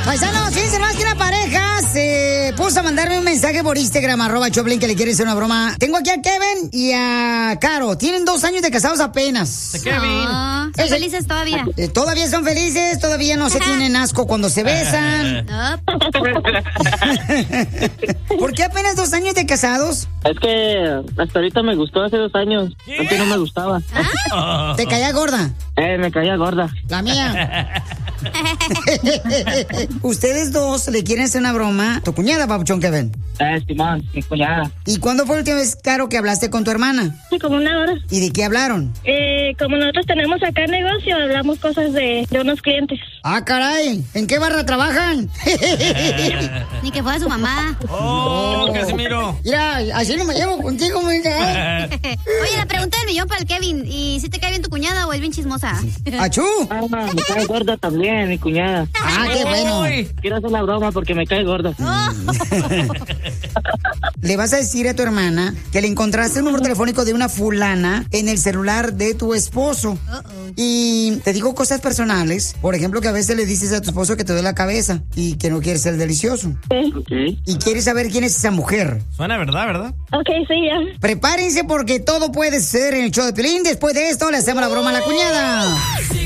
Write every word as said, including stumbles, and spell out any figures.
Paisanos, fíjense más que una pareja se puso a mandarme un mensaje por Instagram, arroba Choplin, que le quiere hacer una broma. Tengo aquí a Kevin y a Caro. Tienen dos años de casados apenas. De Kevin. Oh, son felices todavía. Eh, todavía son felices, todavía no se tienen asco cuando se besan. ¿Por qué apenas dos años de casados? Es que hasta ahorita me gustó hace dos años. ¿Qué? Antes no me gustaba. ¿Te caía gorda? Eh, me caía gorda. La mía. Ustedes dos le quieren hacer una broma. Tu cuñada, papuchón Kevin. Eh, Simón, mi cuñada. ¿Y cuándo fue la última vez, Caro, que hablaste con tu hermana? Sí, como una hora. ¿Y de qué hablaron? Eh, como nosotros tenemos acá negocio, hablamos cosas de, de unos clientes. Ah, caray. ¿En qué barra trabajan? Ni que fuera su mamá. Oh, Casimiro. Mira, así no me llevo contigo, mira. Oye, la pregunta del millón para el Kevin. ¿Y si te cae bien tu cuñada o es bien chismosa? ¡Achú! Ah, me cae gorda también, mi cuñada. Ah, qué bueno. Uy. Quiero hacer la broma porque me cae gorda. Le vas a decir a tu hermana que le encontraste el número telefónico de una fulana en el celular de tu esposo. Uh-oh. Y te digo cosas personales. Por ejemplo, que a veces le dices a tu esposo que te duele la cabeza y que no quieres ser delicioso. Ok. Y quieres saber quién es esa mujer. Suena verdad, ¿verdad? Ok, sí, ya. Prepárense porque todo puede ser en el show de Piolín. Después de esto le hacemos la broma a la cuñada.